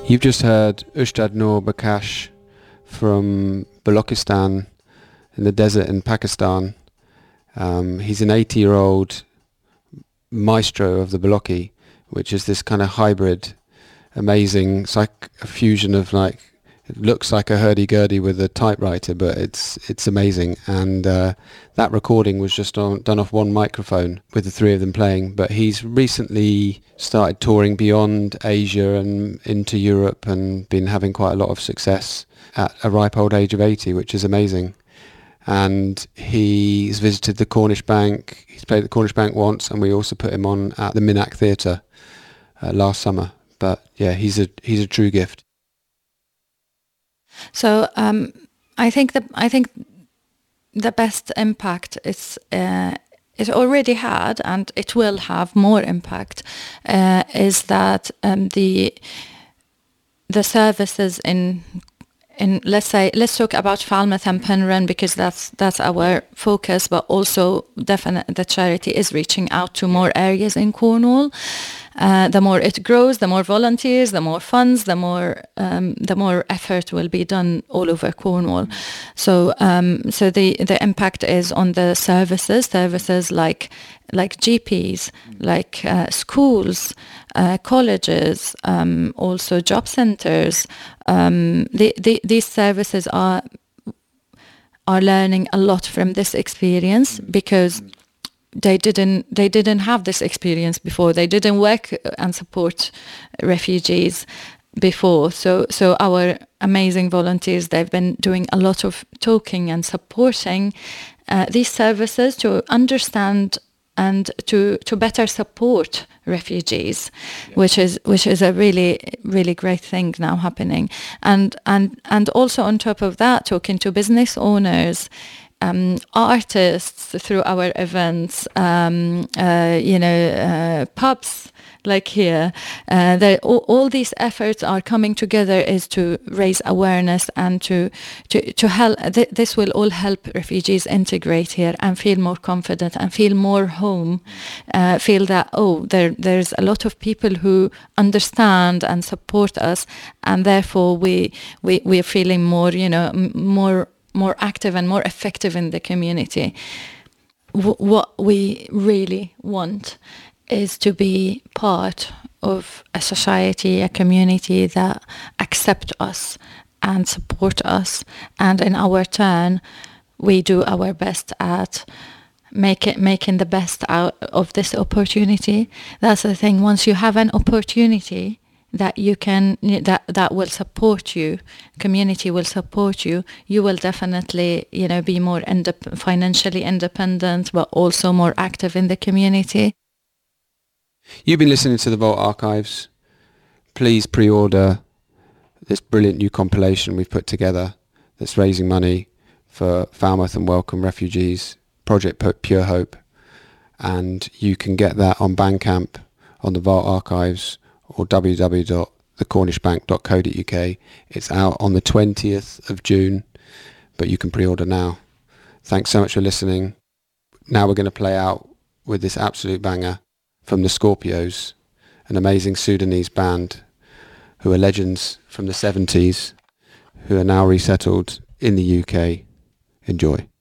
You've just heard Ustad Noor Bakash from Balochistan in the desert in Pakistan. He's an 80-year-old maestro of the Balochi, which is this kind of hybrid, amazing, it's like a fusion of like, it looks like a hurdy-gurdy with a typewriter, but it's amazing. And that recording was just done off one microphone with the three of them playing. But he's recently started touring beyond Asia and into Europe and been having quite a lot of success at a ripe old age of 80, which is amazing. And he's visited the Cornish Bank. He's played at the Cornish Bank once, and we also put him on at the Minack Theatre last summer. But yeah, he's a true gift. So I think the best impact is it already had, and it will have more impact. Is that the services in let's talk about Falmouth and Penryn, because that's our focus, but also definitely the charity is reaching out to more areas in Cornwall. The more it grows, the more volunteers, the more funds, the more effort will be done all over Cornwall. So the impact is on the services like GPs, like schools, colleges, also job centres. These services are learning a lot from this experience, because they didn't have this experience before. They didn't work and support refugees before. So our amazing volunteers, they've been doing a lot of talking and supporting these services to understand and to better support refugees, which is a really, really great thing now happening. And also on top of that, talking to business owners, artists through our events, pubs like here. All these efforts are coming together is to raise awareness and to help. This will all help refugees integrate here and feel more confident and feel more home. Feel that there's a lot of people who understand and support us, and therefore we're feeling more active and more effective in the community. What we really want is to be part of a society, a community that accept us and support us, and in our turn we do our best at making the best out of this opportunity. That's the thing. Once you have an opportunity that you can that will support you, community will support you, you will definitely be more financially independent, but also more active in the community. You've been listening to the Vault Archives. Please pre-order this brilliant new compilation we've put together that's raising money for Falmouth and Welcome Refugees, Project Pure Hope, and you can get that on Bandcamp, on the Vault Archives, or www.thecornishbank.co.uk. It's out on the 20th of June, but you can pre-order now. Thanks so much for listening. Now we're going to play out with this absolute banger from the Scorpios, an amazing Sudanese band who are legends from the 70s, who are now resettled in the UK. Enjoy.